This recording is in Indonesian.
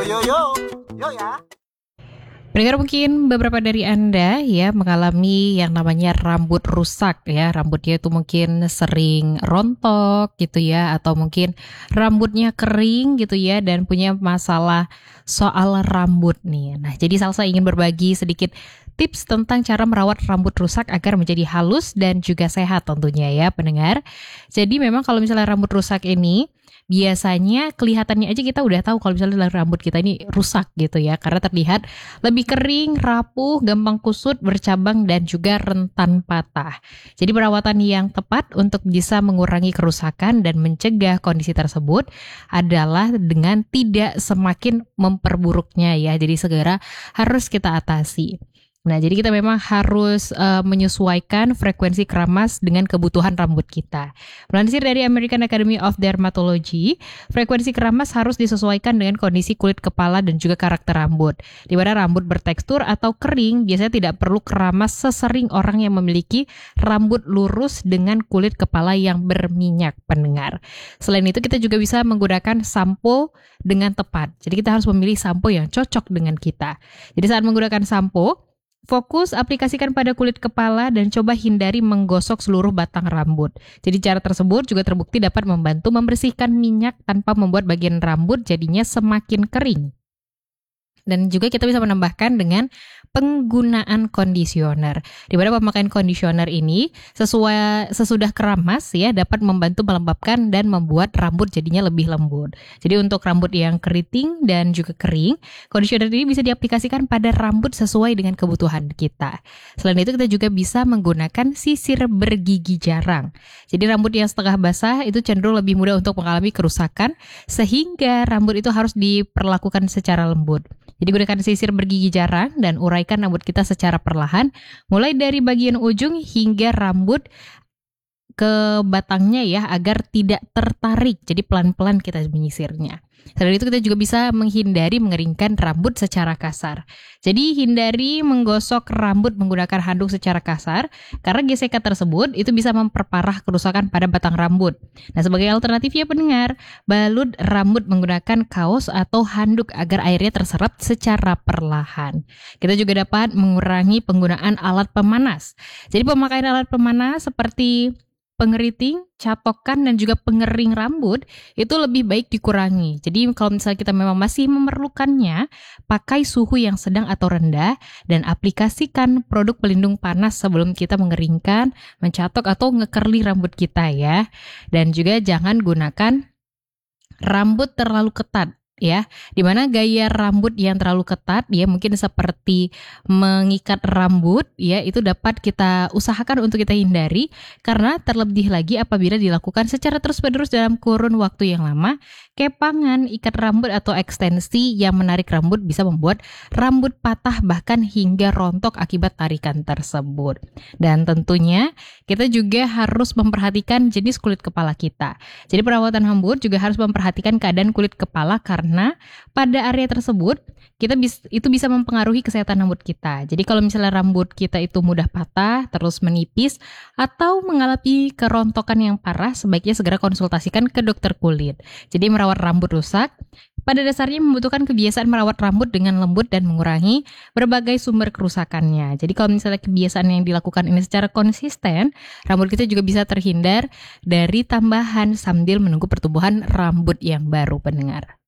yo ya. Pendengar, mungkin beberapa dari Anda ya mengalami yang namanya rambut rusak ya. Rambutnya itu mungkin sering rontok gitu ya, atau mungkin rambutnya kering gitu ya, dan punya masalah soal rambut nih. Nah, jadi Salsa ingin berbagi sedikit tips tentang cara merawat rambut rusak agar menjadi halus dan juga sehat tentunya ya pendengar. Jadi memang kalau misalnya rambut rusak ini biasanya kelihatannya aja kita udah tahu kalau misalnya rambut kita ini rusak gitu ya, karena terlihat lebih kering, rapuh, gampang kusut, bercabang, dan juga rentan patah. Jadi perawatan yang tepat untuk bisa mengurangi kerusakan dan mencegah kondisi tersebut adalah dengan tidak semakin memperburuknya ya. Jadi segera harus kita atasi. Nah, jadi kita memang harus menyesuaikan frekuensi keramas dengan kebutuhan rambut kita. Melansir dari American Academy of Dermatology, frekuensi keramas harus disesuaikan dengan kondisi kulit kepala dan juga karakter rambut. Di mana rambut bertekstur atau kering biasanya tidak perlu keramas sesering orang yang memiliki rambut lurus dengan kulit kepala yang berminyak, pendengar. Selain itu, kita juga bisa menggunakan sampo dengan tepat. Jadi kita harus memilih sampo yang cocok dengan kita. Jadi saat menggunakan sampo, fokus aplikasikan pada kulit kepala dan coba hindari menggosok seluruh batang rambut. Jadi cara tersebut juga terbukti dapat membantu membersihkan minyak tanpa membuat bagian rambut jadinya semakin kering. Dan juga kita bisa menambahkan dengan penggunaan kondisioner. Di mana pemakaian kondisioner ini sesudah keramas ya dapat membantu melembabkan dan membuat rambut jadinya lebih lembut. Jadi untuk rambut yang keriting dan juga kering, kondisioner ini bisa diaplikasikan pada rambut sesuai dengan kebutuhan kita. Selain itu kita juga bisa menggunakan sisir bergigi jarang. Jadi rambut yang setengah basah itu cenderung lebih mudah untuk mengalami kerusakan, sehingga rambut itu harus diperlakukan secara lembut. Jadi gunakan sisir bergigi jarang dan uraikan rambut kita secara perlahan, mulai dari bagian ujung hingga rambut ke batangnya ya, agar tidak tertarik. Jadi pelan-pelan kita menyisirnya. Selain itu kita juga bisa menghindari mengeringkan rambut secara kasar. Jadi hindari menggosok rambut menggunakan handuk secara kasar, karena gesekan tersebut itu bisa memperparah kerusakan pada batang rambut. Nah, sebagai alternatif ya pendengar, balut rambut menggunakan kaos atau handuk agar airnya terserap secara perlahan. Kita juga dapat mengurangi penggunaan alat pemanas. Jadi pemakaian alat pemanas seperti pengeriting, catokan, dan juga pengering rambut itu lebih baik dikurangi. Jadi kalau misalnya kita memang masih memerlukannya, pakai suhu yang sedang atau rendah dan aplikasikan produk pelindung panas sebelum kita mengeringkan, mencatok, atau nge-curly rambut kita ya. Dan juga jangan gunakan rambut terlalu ketat. Ya, dimana gaya rambut yang terlalu ketat ya mungkin seperti mengikat rambut ya, itu dapat kita usahakan untuk kita hindari, karena terlebih lagi apabila dilakukan secara terus-menerus dalam kurun waktu yang lama, kepangan, ikat rambut atau ekstensi yang menarik rambut bisa membuat rambut patah bahkan hingga rontok akibat tarikan tersebut. Dan tentunya kita juga harus memperhatikan jenis kulit kepala kita. Jadi perawatan rambut juga harus memperhatikan keadaan kulit kepala, karena pada area tersebut itu bisa mempengaruhi kesehatan rambut kita. Jadi kalau misalnya rambut kita itu mudah patah, terus menipis, atau mengalami kerontokan yang parah, sebaiknya segera konsultasikan ke dokter kulit. Jadi merawat rambut rusak pada dasarnya membutuhkan kebiasaan merawat rambut dengan lembut dan mengurangi berbagai sumber kerusakannya. Jadi kalau misalnya kebiasaan yang dilakukan ini secara konsisten, rambut kita juga bisa terhindar dari tambahan sambil menunggu pertumbuhan rambut yang baru, pendengar.